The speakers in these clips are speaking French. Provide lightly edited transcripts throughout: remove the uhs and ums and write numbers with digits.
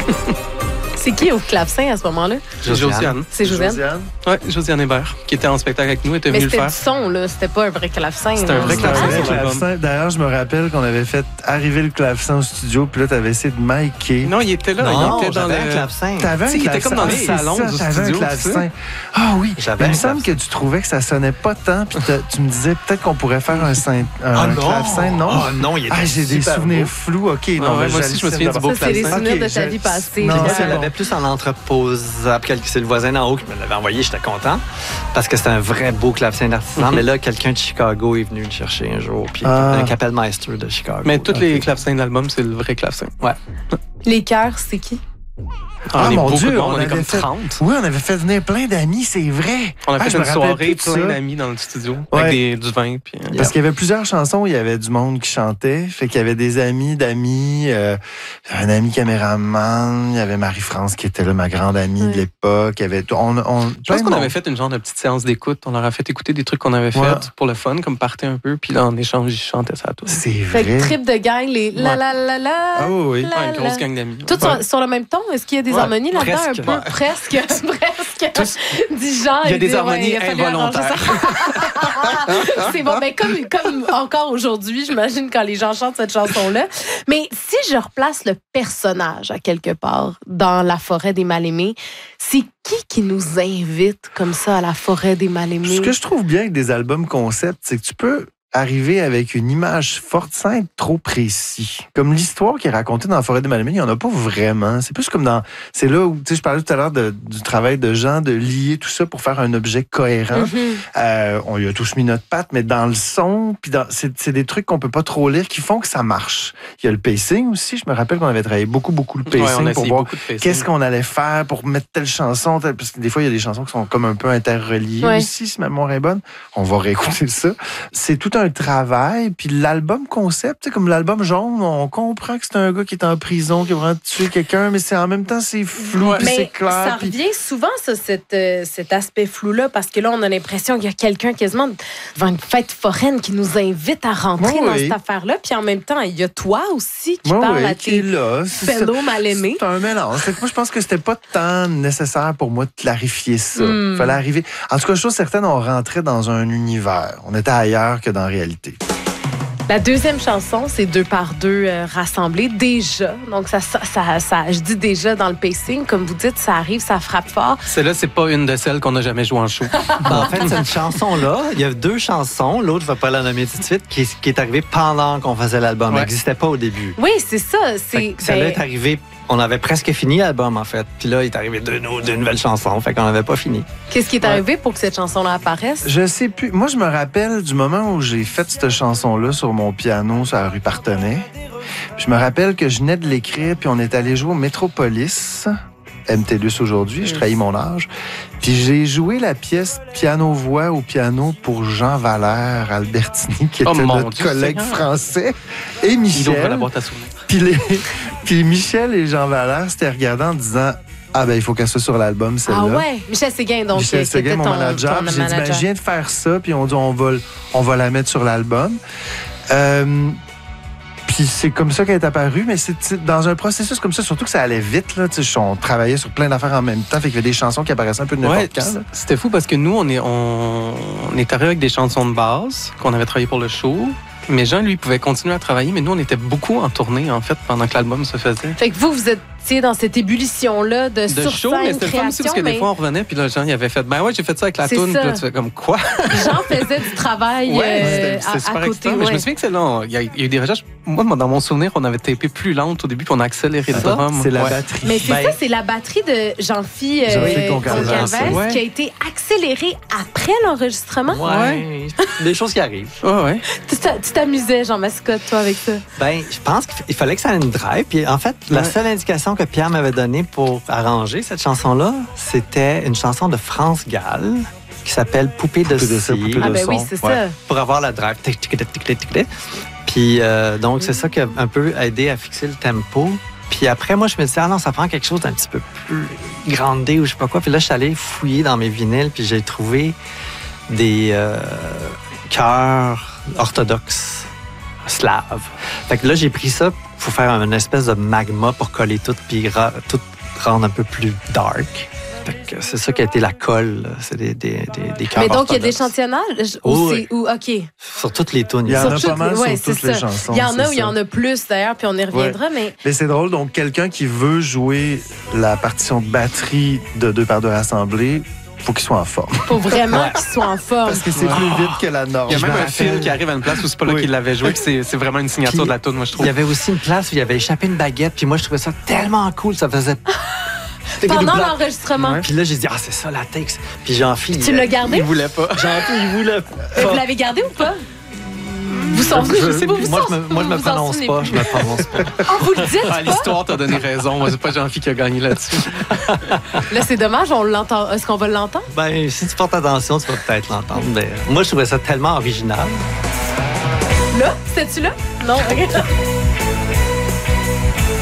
C'est qui au clavecin à ce moment-là? Josiane. C'est Josiane? Oui, Josiane Hébert, qui était en spectacle avec nous, était venue le faire. Mais c'était du son, là. C'était pas un vrai clavecin. C'était un vrai clavecin. D'ailleurs, je me rappelle qu'on avait fait arriver le clavecin au studio, puis là, t'avais essayé de micer. Non, il était là. Il était dans le clavecin. T'avais un clavecin. Il était comme dans le salon du studio. Ah oui. Il me semble que tu trouvais que ça sonnait pas tant, puis tu me disais peut-être qu'on pourrait faire un clavecin. Non. Ah non, il était j'ai des souvenirs flous. OK, non. Moi aussi, je me souviens du beau clavecin. C'est des souvenirs de ta vie passée. Non, elle l'avait plus en entreposable. C'est le voisin d'en haut qui me l'avait envoyé. J'étais content parce que c'était un vrai beau clavecin d'artisan. Mais là, quelqu'un de Chicago est venu le chercher un jour. Puis un Kapellmeister de Chicago. Mais tous les clavecins d'album, c'est le vrai clavecin. Ouais. Les chœurs, c'est qui? Mon Dieu, on est comme 30. Oui, on avait fait venir plein d'amis, c'est vrai. On a fait une soirée, plein d'amis dans le studio, avec du vin. Puis, parce qu'il y avait plusieurs chansons où il y avait du monde qui chantait. Fait qu'il y avait des amis d'amis, un ami caméraman, il y avait Marie-France qui était là, ma grande amie de l'époque. Il y avait je pense qu'on avait fait une genre de petite séance d'écoute. On leur a fait écouter des trucs qu'on avait fait pour le fun, comme partir un peu. Puis là, en échange, ils chantaient ça à tous. C'est vrai. Fait que trip de gang, les la. Ah oui. Une grosse gang d'amis. Tout sur le même ton? Est-ce qu'il y a des harmonies là-dedans? Un peu, presque. Du genre. Il y a des harmonies involontaires. C'est bon, mais comme encore aujourd'hui, j'imagine, quand les gens chantent cette chanson-là. Mais si je replace le personnage à quelque part dans la forêt des mal-aimés, c'est qui nous invite comme ça à la forêt des mal-aimés? Ce que je trouve bien avec des albums concept, c'est que tu peux arriver avec une image forte sans être trop précis. Comme l'histoire qui est racontée dans la forêt des mal-aimés, il n'y en a pas vraiment. C'est plus comme dans... C'est là où, tu sais, je parlais tout à l'heure du travail de Jean, de lier tout ça pour faire un objet cohérent. On y a tous mis notre patte, mais dans le son, puis c'est des trucs qu'on peut pas trop lire qui font que ça marche. Il y a le pacing aussi. Je me rappelle qu'on avait travaillé beaucoup le pacing pour voir qu'est-ce qu'on allait faire pour mettre telle chanson. Parce que des fois, il y a des chansons qui sont comme un peu interreliées aussi, si ma mémoire est bonne. On va réécouter ça. C'est tout un travail, puis l'album concept, comme l'album Jaune, on comprend que c'est un gars qui est en prison, qui a vraiment tué quelqu'un, mais en même temps, c'est flou, puis c'est clair. Ça revient souvent, ça, cet aspect flou-là, parce que là, on a l'impression qu'il y a quelqu'un quasiment devant une fête foraine qui nous invite à rentrer dans cette affaire-là, puis en même temps, il y a toi aussi qui parle à tes fellow mal-aimés. C'est un mélange. Moi, je pense que c'était pas tant nécessaire pour moi de clarifier ça. Il fallait arriver... En tout cas, chose certaine, on rentrait dans un univers. On était ailleurs que dans la réalité. La deuxième chanson, c'est 2 par 2 rassemblés déjà. Donc, ça, je dis déjà dans le pacing, comme vous dites, ça arrive, ça frappe fort. Celle-là, c'est pas une de celles qu'on n'a jamais joué en show. En fait, cette chanson-là, il y a 2 chansons. L'autre, je ne vais pas la nommer tout de suite, qui est arrivée pendant qu'on faisait l'album. Elle n'existait pas au début. Oui, c'est ça. Celle-là est arrivée... On avait presque fini l'album, en fait. Puis là, il est arrivé deux nouvelles chansons. Fait qu'on n'avait pas fini. Qu'est-ce qui est arrivé pour que cette chanson-là apparaisse? Je sais plus. Moi, je me rappelle du moment où j'ai fait cette chanson-là sur mon piano sur la rue Partenay. Je me rappelle que je venais de l'écrire, puis on est allé jouer au Métropolis, MTLUS aujourd'hui, je trahis mon âge. Puis j'ai joué la pièce piano-voix au piano pour Jean Valère Albertini, qui était notre collègue français, et Michel. Il ouvre la boîte à souvenirs. Puis Michel et Jean Valère s'étaient regardés en disant « Ah ben il faut qu'elle soit sur l'album, celle-là. » Ah ouais, Michel Séguin, donc. Michel Séguin, mon manager. J'ai dit « Je viens de faire ça, puis on dit on va la mettre sur l'album. » Puis c'est comme ça qu'elle est apparue, mais c'est dans un processus comme ça, surtout que ça allait vite. Là, on travaillait sur plein d'affaires en même temps, fait qu'il y avait des chansons qui apparaissaient un peu de n'importe quand. C'était fou parce que nous, on est arrivé avec des chansons de base qu'on avait travaillées pour le show. Mais Jean, lui, pouvait continuer à travailler, mais nous, on était beaucoup en tournée, en fait, pendant que l'album se faisait. Fait que vous étiez dans cette ébullition-là de sur-scène, mais c'était le fun aussi, parce que des fois, on revenait, puis là, Jean, il avait fait, j'ai fait ça avec la toune, puis là, tu fais comme quoi? Jean faisait du travail à côté. Mais je me souviens que celle-là, il y a eu des recherches. Moi, dans mon souvenir, on avait tapé plus lente au début, puis on a accéléré le drum. C'est la batterie. Mais c'est ça, c'est la batterie de Jean-Philippe Concalves qui a été accélérée après l'enregistrement. Oui, des choses qui arrivent. Ouais. Tu t'amusais, Jean Mascotte, toi, avec ça? Ben, je pense qu'il fallait que ça ait une drive. Puis en fait, la seule indication que Pierre m'avait donnée pour arranger cette chanson-là, c'était une chanson de France Gall qui s'appelle Poupée de cire. Ah ben oui, c'est ça. Pour avoir la drive. Puis donc, c'est ça qui a un peu aidé à fixer le tempo. Puis après, moi, je me disais, ah non, ça prend quelque chose d'un petit peu plus grandé ou je sais pas quoi. Puis là, je suis allé fouiller dans mes vinyles, puis j'ai trouvé des chœurs orthodoxes slaves. Fait que là, j'ai pris ça, faut faire une espèce de magma pour coller tout, puis tout rendre un peu plus dark. C'est ça qui a été la colle. C'est des cœurs. Mais donc, il y a orthodoxes. des échantillonnages? Oui. OK. Sur toutes les tunes. Il y en a Sur pas mal ouais, sur toutes c'est les ça. chansons. Il y en a c'est où il y ça. en a plus, d'ailleurs, puis on y reviendra, mais... Mais c'est drôle, donc quelqu'un qui veut jouer la partition de batterie de 2x2 rassemblés, faut qu'il soit en forme. Faut vraiment qu'ils soient en forme. Parce que c'est plus vite que la norme. Il y a Je même me un fil rappelle. qui arrive à une place où c'est pas là Oui. qu'il l'avait joué, puis c'est vraiment une signature Puis, de la tune, moi, je trouve. Il y avait aussi une place où il avait échappé une baguette, puis moi, je trouvais ça tellement cool. Ça faisait... Pendant l'enregistrement. Ouais. Puis là, j'ai dit, c'est ça la texte. Puis Jean-Phil. Tu l'as gardé? Il voulait pas. Jean-Phil, il voulait Vous pas. l'avez gardé ou pas? Vous sortez, je sais pas. Moi, je me prononce pas. Je me prononce pas. Ah, vous le dites Ah, pas? l'histoire t'a donné raison. Moi, c'est pas Jean-Philippe qui a gagné là-dessus. Là, c'est dommage, on l'entend. Est-ce qu'on va l'entendre? Ben, si tu portes attention, tu vas peut-être l'entendre. Mais moi, je trouvais ça tellement original. Là? C'était-tu là? Non, OK.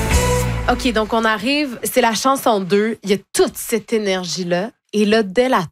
OK, donc on arrive, c'est la chanson 2, il y a toute cette énergie-là. Et là, dès la